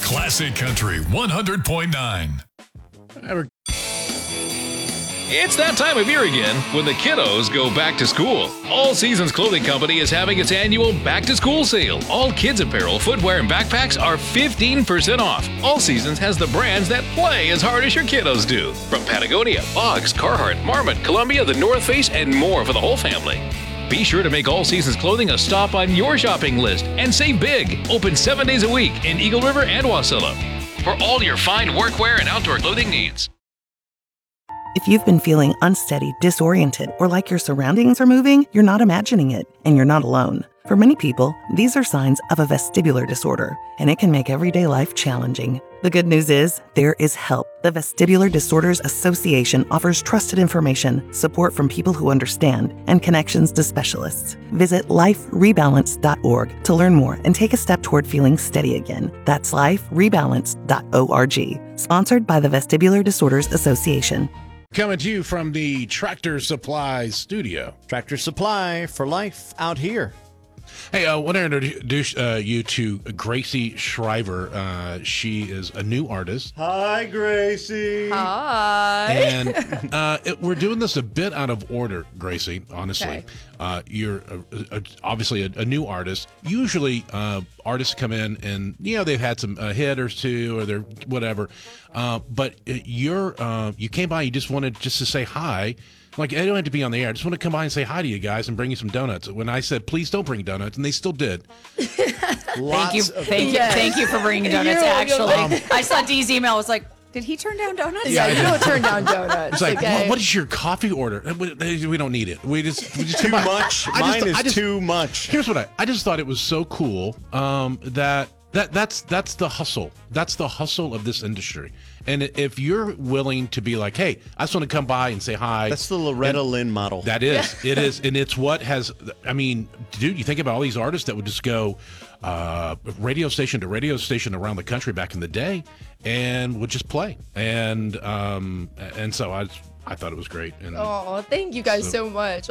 Classic Country 100.9. It's that time of year again when the kiddos go back to school. All Seasons Clothing Company is having its annual back to school sale. All kids apparel, footwear, and backpacks are 15% off. All Seasons has the brands that play as hard as your kiddos do. From Patagonia, Boggs, Carhartt, Marmot, Columbia, The North Face, and more for the whole family. Be sure to make All Seasons Clothing a stop on your shopping list and save big. Open 7 days a week in Eagle River and Wasilla for all your fine workwear and outdoor clothing needs. If you've been feeling unsteady, disoriented, or like your surroundings are moving, you're not imagining it, and you're not alone. For many people, these are signs of a vestibular disorder, and it can make everyday life challenging. The good news is, there is help. The Vestibular Disorders Association offers trusted information, support from people who understand, and connections to specialists. Visit liferebalance.org to learn more and take a step toward feeling steady again. That's liferebalance.org. Sponsored by the Vestibular Disorders Association. Coming to you from the Tractor Supply studio. Tractor Supply for life out here. Hey, I want to introduce you to Gracie Shriver. She is a new artist. Hi, Gracie. Hi. And we're doing this a bit out of order, Gracie, honestly. Okay. You're obviously a new artist. Usually artists come in and, they've had some hit or two or they're whatever. But you came by, you just wanted to say hi. Like, I don't have to be on the air. I just want to come by and say hi to you guys and bring you some donuts. When I said, please don't bring donuts, and they still did. Thank you for bringing donuts, actually. I saw Dee's email. I was like, did he turn down donuts? Yeah, you don't turn down donuts. It's like, what is your coffee order? We don't need it. We just too much. Mine is too much. Here's what I just thought it was so cool that's the hustle. That's the hustle of this industry. And if you're willing to be like, hey, I just want to come by and say hi. That's the Loretta Lynn model. That is. It is. And it's what has, dude, you think about all these artists that would just go radio station to radio station around the country back in the day and would just play. And so I thought it was great. And thank you guys so much.